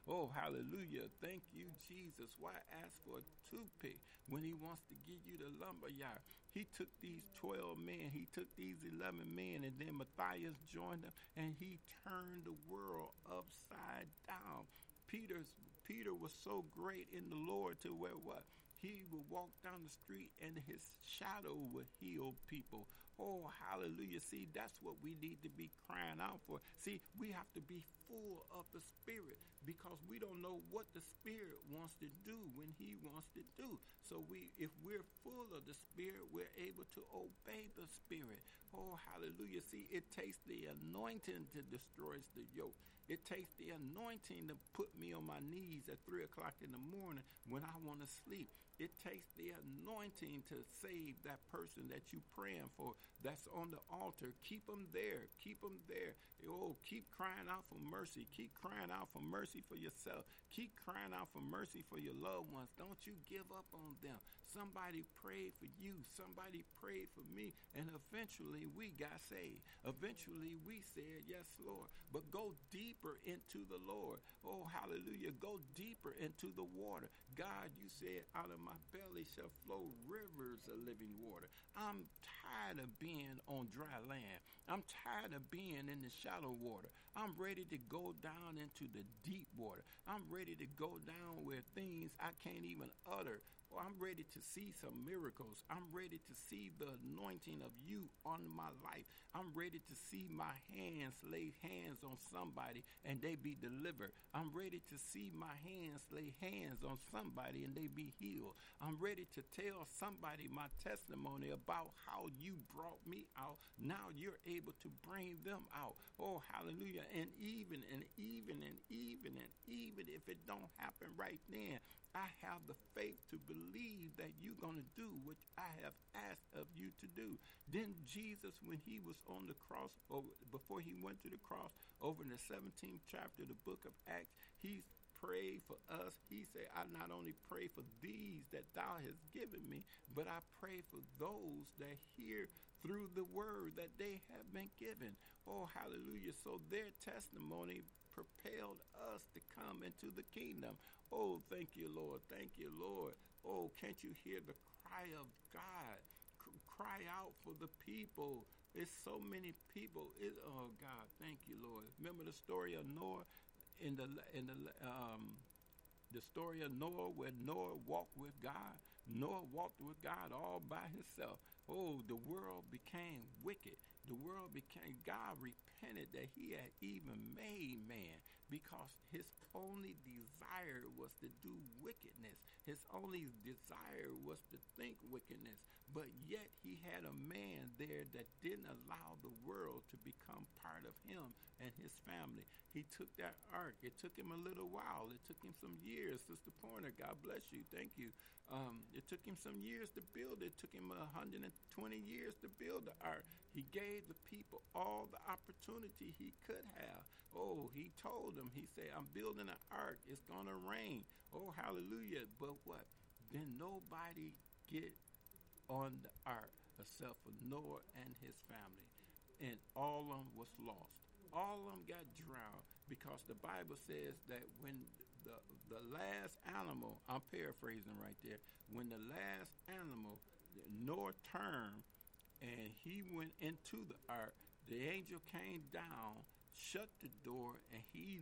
Oh, hallelujah. Thank you, Jesus. Why ask for a toothpick when he wants to give you the lumber yard? He took these 12 men, he took these 11 men, and then Matthias joined them, and he turned the world upside down. Peter was so great in the Lord to where what? He would walk down the street and his shadow would heal people. Oh, hallelujah. See, that's what we need to be crying out for. See, we have to be full of the Spirit because we don't know what the Spirit wants to do when he wants to do. So if we're full of the Spirit, we're able to obey the Spirit. Oh, hallelujah. See, it takes the anointing to destroy the yoke. It takes the anointing to put me on my knees at 3 o'clock in the morning when I want to sleep. It takes the anointing to save that person that you praying for that's on the altar. Keep them there. Keep them there. Oh, keep crying out for mercy. Keep crying out for mercy for yourself. Keep crying out for mercy for your loved ones. Don't you give up on them. Somebody prayed for you. Somebody prayed for me. And eventually we got saved. Eventually we said, yes, Lord. But go deeper into the Lord. Oh, hallelujah. Go deeper into the water. God, you said, out of my belly shall flow rivers of living water. I'm tired of being on dry land. I'm tired of being in the shallow water. I'm ready to go down into the deep water. I'm ready to go down where things I can't even utter. Oh, I'm ready to see some miracles. I'm ready to see the anointing of you on my life. I'm ready to see my hands lay hands on somebody and they be delivered. I'm ready to see my hands lay hands on somebody and they be healed. I'm ready to tell somebody my testimony about how you brought me out. Now you're able to bring them out. Oh, hallelujah. And even if it don't happen right then, I have the faith to believe that you're going to do what I have asked of you to do. Then Jesus, when he was on the cross, or before he went to the cross, over in the 17th chapter of the book of Acts, he prayed for us. He said, I not only pray for these that thou hast given me, but I pray for those that hear through the word that they have been given. Oh, hallelujah. So their testimony propelled us to come into the kingdom. Oh, thank you, Lord. Thank you, Lord. Oh, can't you hear the cry of God? Cry out for the people. There's so many people. Oh, God, thank you, Lord. Remember the story of Noah in the story of Noah, where Noah walked with God. Noah walked with God all by himself. Oh, the world became wicked. The world became, God repented that he had even made man because his only desire was to do wickedness. His only desire was to think wickedness. But yet he had a man there that didn't allow the world to become part of him and his family. He took that ark. It took him a little while. It took him some years. Sister Pointer, God bless you. Thank you. It took him some years to build it. It took him 120 years to build the ark. He gave the people all the opportunity he could have. Oh, he told them, he said, I'm building an ark. It's going to rain. Oh, hallelujah. But what? Then nobody get on the ark except for Noah and his family. And all of them was lost. All of them got drowned because the Bible says that when the last animal, I'm paraphrasing right there, when the last animal, Noah turned and he went into the ark, the angel came down, shut the door, and he